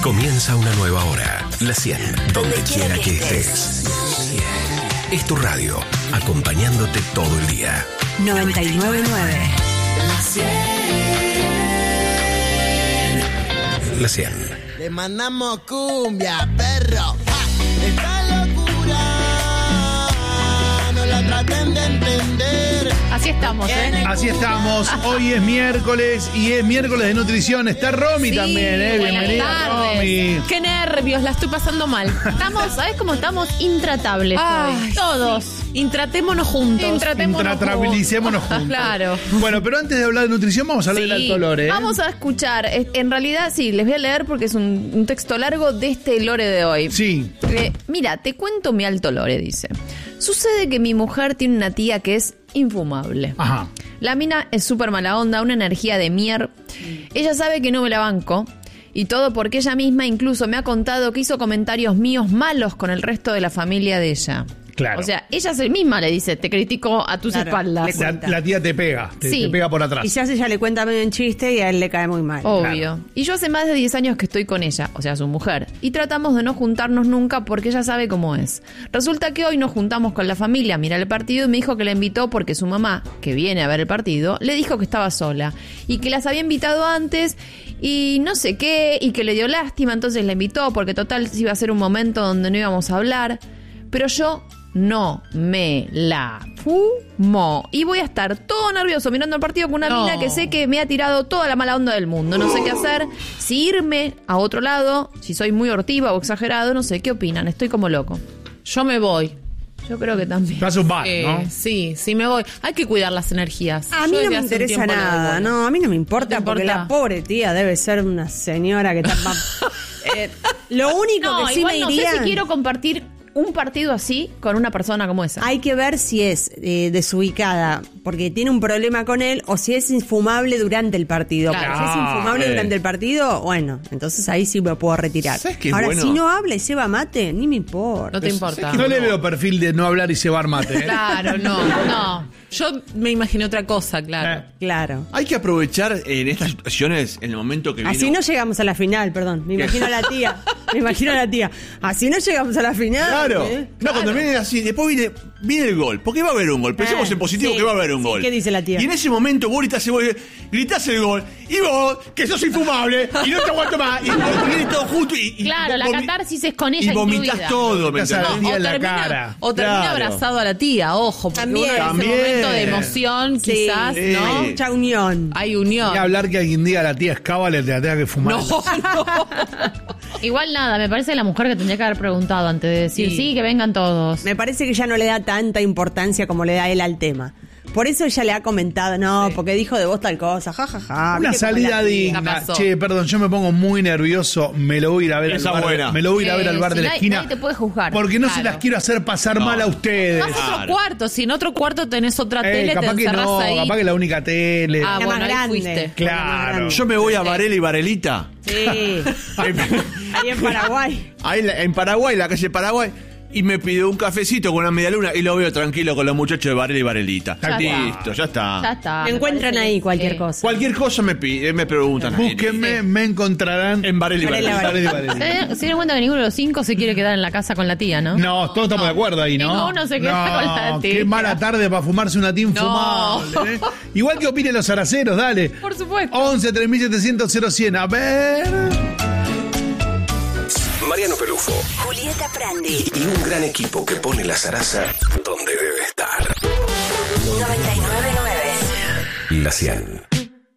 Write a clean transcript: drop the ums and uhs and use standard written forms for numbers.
Comienza una nueva hora. La 100, donde quiera que estés. Es tu radio, acompañándote todo el día. 99.9. La 100. Le mandamos cumbia, perro. Esta locura no la traten de entender. Así estamos, ¿eh? Así estamos. Hoy es miércoles y es miércoles de nutrición. Está Romy también, ¿eh? Bienvenida, Romy. Qué nervios, la estoy pasando mal. Estamos, ¿sabes cómo estamos? Intratables hoy. Todos. Intratémonos juntos. Intratabilicémonos juntos. Claro. Bueno, pero antes de hablar de nutrición, vamos a hablar del alto lore, ¿eh? Vamos a escuchar. En realidad, sí, les voy a leer porque es un texto largo de este lore de hoy. Sí. Mira, te cuento mi alto lore, dice. Sucede que mi mujer tiene una tía que es infumable. Ajá. La mina es súper mala onda, una energía de mier. Ella sabe que no me la banco. Y todo porque ella misma incluso me ha contado que hizo comentarios míos malos con el resto de la familia de ella. Claro. O sea, ella misma le dice, te critico a tus espaldas. La tía te pega, Sí. te pega por atrás. Quizás ella le cuenta medio en chiste y a él le cae muy mal. Obvio. Claro. Y yo hace más de 10 años que estoy con ella, o sea, su mujer. Y tratamos de no juntarnos nunca porque ella sabe cómo es. Resulta que hoy nos juntamos con la familia a mirar el partido y me dijo que la invitó porque su mamá, que viene a ver el partido, le dijo que estaba sola. Y que las había invitado antes y no sé qué, y que le dio lástima, entonces la invitó porque total iba a ser un momento donde no íbamos a hablar. Pero yo no me la fumo. Y voy a estar todo nervioso mirando el partido con una mina que sé que me ha tirado toda la mala onda del mundo. No sé qué hacer. Si irme a otro lado, si soy muy hortiva o exagerado, no sé. ¿Qué opinan? Estoy como loco. Yo me voy. Yo creo que también. Vas a un bar, ¿no? Sí, me voy. Hay que cuidar las energías. A mí Yo no desde me hace un interesa tiempo no nada, voy. no, a mí no me importa, ¿No te porque importa? la pobre tía debe ser una señora que está... lo único No, que sí igual me no iría... sé si quiero compartir un partido así con una persona como esa. Hay que ver si es desubicada porque tiene un problema con él o si es infumable durante el partido. Claro. Porque si es infumable durante el partido, bueno, entonces ahí sí me puedo retirar. ¿Sabes qué es Ahora, bueno? si no habla y se va mate, ni me importa. No te importa. No le veo perfil de no hablar y cebar mate, ¿eh? Claro, no. Yo me imaginé otra cosa, claro. Claro. Hay que aprovechar en estas situaciones, en el momento que viene. Así no llegamos a la final, perdón. Me imagino a la tía. Me imagino a la tía. Así no llegamos a la final. Claro. ¿eh? No, cuando viene así, después viene el gol. Porque va a haber un gol. Pensemos en positivo sí, que va a haber un sí, gol. ¿qué dice la tía? Y en ese momento vos gritás el gol. Y vos, que sos infumable, y no te aguanto más. Y viene todo junto y Claro, la catarsis es con ella y vomitas incluida. todo, ¿me Vomitas a la entendés? tía en la cara. O termina Claro. abrazado a la tía, ojo, porque También. uno en ese También. momento de emoción, Sí, quizás, sí. ¿no? Mucha unión. Hay unión. Ni hablar que alguien diga a la tía Escábale te la tenga que fumar. No. Igual nada, me parece la mujer que tendría que haber preguntado antes de decir sí, que vengan todos. Me parece que ya no le da tanta importancia como le da él al tema. Por eso ella le ha comentado, no, porque dijo de vos tal cosa, jajaja. Una ¿viste cómo salida la tía? digna. pasó. Che, perdón, yo me pongo muy nervioso. Me lo voy a ir a ver Esa al bar. buena. Me lo voy a ir a ver al bar si de la nadie- esquina. nadie te puede juzgar. Porque no se Claro. las quiero hacer pasar mal a ustedes. Vas a otro cuarto, si en otro cuarto tenés otra tele, te Capaz que encerrás no, ahí. capaz que la única tele. Ah, La bueno, más ahí grande. fuiste. Claro. Yo me voy a Varela y Varelita. Sí, ahí en Paraguay. Ahí en Paraguay, la calle Paraguay. Y me pidió un cafecito con una media luna y lo veo tranquilo con los muchachos de Varela y Varelita. Ya Listo, ya está. Ya está. Me encuentran parece ahí que cualquier sí. cosa. Cualquier cosa me preguntan. Búsquenme, me encontrarán En Varela y Varela, Varelita. Varela y Varela. Se dieron cuenta que ninguno de los 5 se quiere quedar en la casa con la tía, ¿no? No, todos estamos de acuerdo ahí, ¿no? Ninguno se queda con la tía. Qué mala tarde para fumarse una team No. fumable, ¿eh? Igual que opinen los araceros, dale. Por supuesto. 11 3700 0100. A ver. Mariano Pelufo Julieta Prandi. y un gran equipo que pone la zaraza donde debe estar. 99.9. La 100.